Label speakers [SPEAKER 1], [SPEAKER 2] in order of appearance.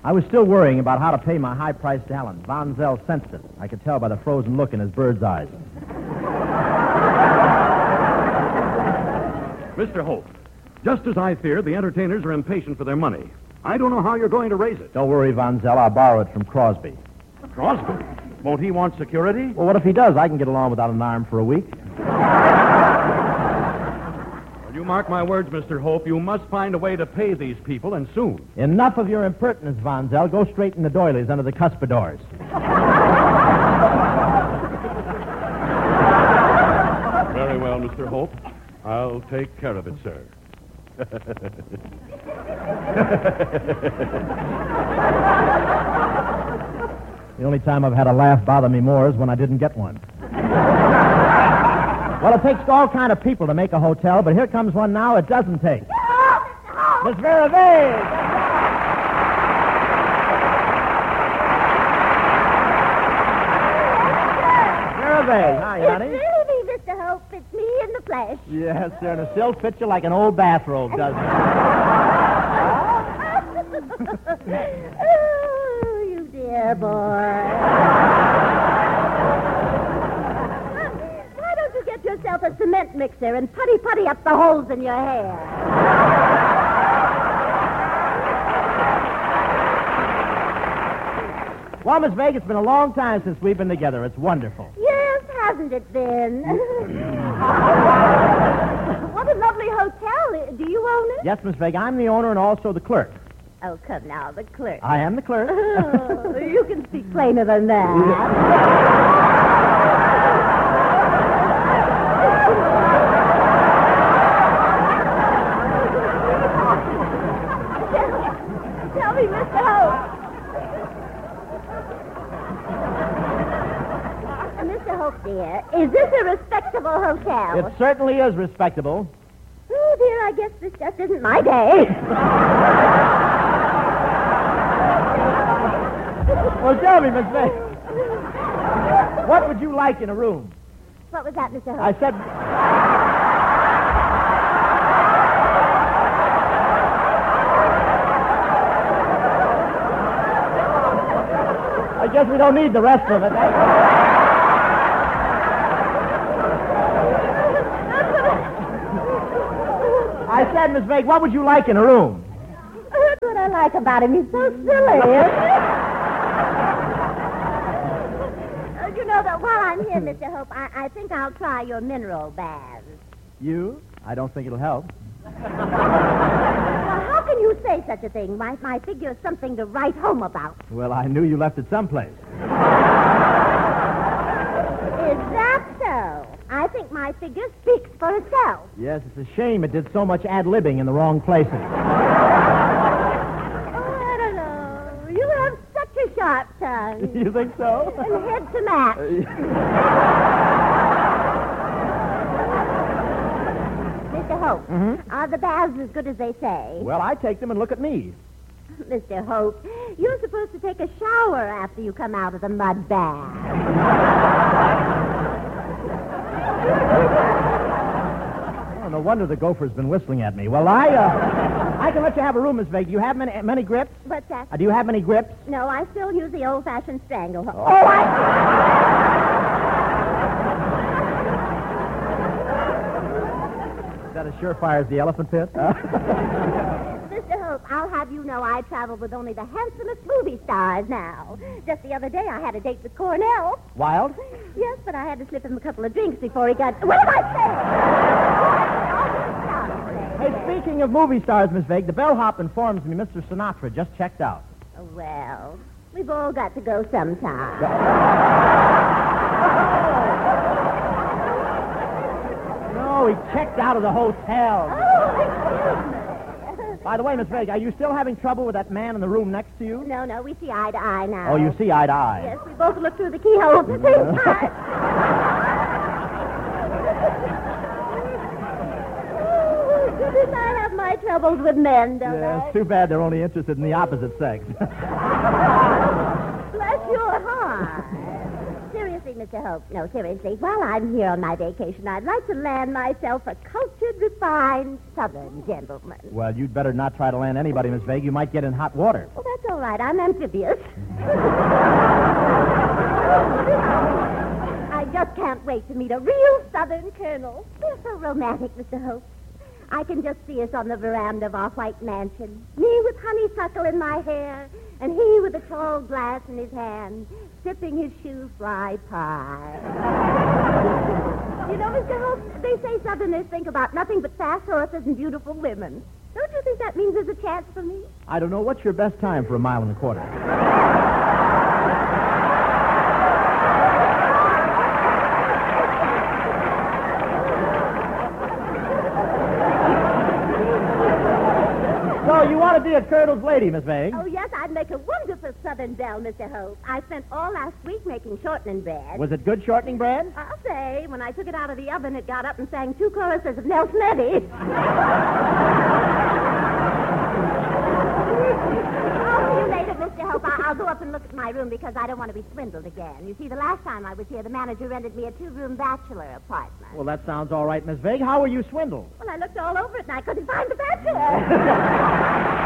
[SPEAKER 1] I was still worrying about how to pay my high-priced talent. Von Zell sensed it. I could tell by the frozen look in his bird's eyes.
[SPEAKER 2] Mr. Hope, just as I feared, the entertainers are impatient for their money. I don't know how you're going to raise it.
[SPEAKER 1] Don't worry, Von Zell. I'll borrow it from Crosby.
[SPEAKER 2] Crosby? Won't he want security?
[SPEAKER 1] Well, what if he does? I can get along without an arm for a week.
[SPEAKER 2] Well, you mark my words, Mr. Hope. You must find a way to pay these people, and soon.
[SPEAKER 1] Enough of your impertinence, Von Zell. Go straight in the doilies under the cuspidors.
[SPEAKER 2] Very well, Mr. Hope. I'll take care of it, sir.
[SPEAKER 1] The only time I've had a laugh bother me more is when I didn't get one. Well, it takes all kind of people to make a hotel, but here comes one now it doesn't take. Miss Vera Vase! Vera Vase. Hi, honey.
[SPEAKER 3] It's really me, Mr. Hope. It's me in the flesh.
[SPEAKER 1] Yes, sir, and it still fits you like an old bathrobe, doesn't it?
[SPEAKER 3] Oh, you dear boy. Why don't you get yourself a cement mixer and putty up the holes in your hair?
[SPEAKER 1] Well, Miss Vega, it's been a long time since we've been together. It's wonderful.
[SPEAKER 3] Yes, hasn't it been? What a lovely hotel. Do you own it?
[SPEAKER 1] Yes, Miss Vega, I'm the owner and also the clerk.
[SPEAKER 3] Oh, come now, the clerk.
[SPEAKER 1] I am the clerk.
[SPEAKER 3] Oh, you can speak plainer than that. Tell me, Mr. Hope. Mr. Hope, dear, is this a respectable hotel?
[SPEAKER 1] It certainly is respectable.
[SPEAKER 3] Oh, dear, I guess this just isn't my day.
[SPEAKER 1] Well, tell me, Miss Vega, what would you like in a room?
[SPEAKER 3] What was that, Mr. Hope?
[SPEAKER 1] I said... I guess we don't need the rest of it. I said, Miss Vega, what would you like in a room?
[SPEAKER 3] That's what I like about him. He's so silly. You know that while I'm here, Mr. Hope, I think I'll try your mineral baths.
[SPEAKER 1] You? I don't think it'll help.
[SPEAKER 3] Well, how can you say such a thing? My figure's something to write home about.
[SPEAKER 1] Well, I knew you left it someplace.
[SPEAKER 3] Is that so? I think my figure speaks for itself.
[SPEAKER 1] Yes, it's a shame it did so much ad-libbing in the wrong places.
[SPEAKER 3] Oh, I don't know. You have such a sharp tongue.
[SPEAKER 1] You think so?
[SPEAKER 3] And head to match. Mr. Hope, are the baths as good as they say?
[SPEAKER 1] Well, I take them and look at me.
[SPEAKER 3] Mr. Hope, you're supposed to take a shower after you come out of the mud bath.
[SPEAKER 1] Oh, no wonder the gopher's been whistling at me. Well, I can let you have a room, Miss Vega. Do you have many grips?
[SPEAKER 3] What's that?
[SPEAKER 1] Do you have many grips?
[SPEAKER 3] No, I still use the old-fashioned stranglehold.
[SPEAKER 1] Oh, Is that as surefire as the elephant pit?
[SPEAKER 3] Mr. Hope, I'll have you know I travel with only the handsomest movie stars now. Just the other day, I had a date with Cornell.
[SPEAKER 1] Wild?
[SPEAKER 3] Yes, but I had to slip him a couple of drinks before he got... What am I saying?
[SPEAKER 1] Hey, speaking of movie stars, Miss Vega, the bellhop informs me Mr. Sinatra just checked out.
[SPEAKER 3] Oh, well, we've all got to go sometime.
[SPEAKER 1] No, he checked out of the hotel.
[SPEAKER 3] Oh, excuse me.
[SPEAKER 1] By the way, Miss Vega, are you still having trouble with that man in the room next to you?
[SPEAKER 3] No, we see eye to eye now.
[SPEAKER 1] Oh, you see eye to eye.
[SPEAKER 3] Yes, we both look through the keyhole at the same time. Oh, goodness, I have my troubles with men, don't
[SPEAKER 1] Yeah,
[SPEAKER 3] I?
[SPEAKER 1] it's too bad they're only interested in the opposite sex.
[SPEAKER 3] Bless your heart. Seriously, Mr. Hope. No, seriously. While I'm here on my vacation, I'd like to land myself a cultured, refined Southern gentleman.
[SPEAKER 1] Well, you'd better not try to land anybody, Miss Vega. You might get in hot water.
[SPEAKER 3] Well, that's All right, I'm amphibious. I just can't wait to meet a real Southern colonel. They're so romantic, Mr. Hope. I can just see us on the veranda of our white mansion. Me with honeysuckle in my hair, and he with a tall glass in his hand, sipping his shoe fly pie. You know, Mr. Hope, they say Southerners think about nothing but fast horses and beautiful women. Don't you think that means there's a chance for me?
[SPEAKER 1] I don't know. What's your best time for a mile and a quarter? So you want to be a colonel's lady, Miss Vane?
[SPEAKER 3] Oh, yes, I'd make a wonderful Southern belle, Mr. Hope. I spent all last week making shortening bread.
[SPEAKER 1] Was it good shortening bread?
[SPEAKER 3] I'll say, when I took it out of the oven, it got up and sang 2 choruses of Nelson Eddy. Oh, see you later, Mr. Hope. I'll go up and look at my room because I don't want to be swindled again. You see, the last time I was here, the manager rented me a 2-room bachelor apartment.
[SPEAKER 1] Well, that sounds all right, Miss Vague. How were you swindled?
[SPEAKER 3] Well, I looked all over it and I couldn't find the bachelor.